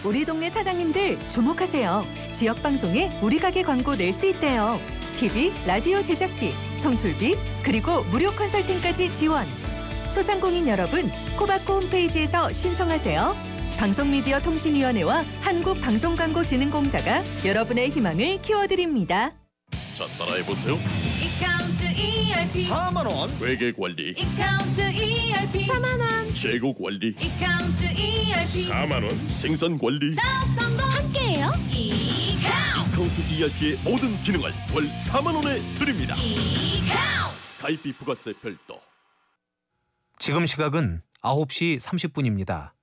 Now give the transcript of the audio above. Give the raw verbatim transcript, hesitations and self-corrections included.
우리 동네 사장님들 주목하세요. 지역 방송에 우리 가게 광고 낼 수 있대요. 티비, 라디오 제작비, 송출비, 그리고 무료 컨설팅까지 지원. 소상공인 여러분, 코바코 홈페이지에서 신청하세요. 방송미디어통신위원회와 한국방송광고진흥공사가 여러분의 희망을 키워드립니다. 자, 따라해보세요. 이카운트 이알피 사만 원. 회계관리. 이카운트 이알피 사만 원 재고관리. 이카운트 이알피 사만 원. 생산관리. 사업 성공 함께해요. 이카운트 카운트 이알피의 모든 기능을 월 사만 원에 드립니다. 이카운트 가입비 부가세 별도. 지금 시각은 아홉 시 삼십 분입니다.